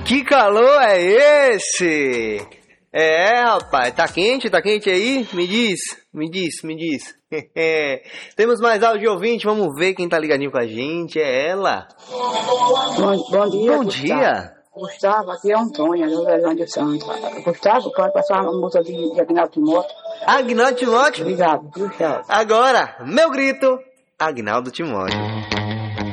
Que calor é esse? Rapaz, tá quente aí? Me diz. Temos mais áudio de ouvinte, vamos ver quem tá ligadinho com a gente, é ela. Bom dia, Bom Gustavo. dia. Gustavo, aqui é Antônia, do Verlândia Santo. Gustavo, pode passar uma música de Agnaldo Timóteo? Agnaldo Timóteo? Obrigado, Gustavo. Agora, meu grito, Agnaldo Timóteo.